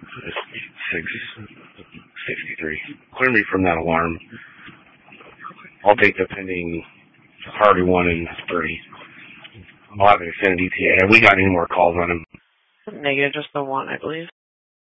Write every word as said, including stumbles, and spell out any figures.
six sixty-three. Clear me from that alarm. I'll take the pending priority one and three. I'll have an extended E T A. Have we got any more calls on him? Negative, just the one, I believe.